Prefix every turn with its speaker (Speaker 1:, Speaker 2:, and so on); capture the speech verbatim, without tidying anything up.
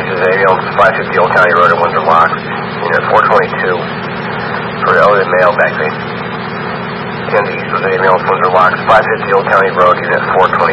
Speaker 1: This is ambulance five fifty Old County Road at Windsor Locks, unit four twenty-two, for elderly male back pain. ten to East was ambulance Windsor Locks, five fifty Old County Road, unit four twenty-two.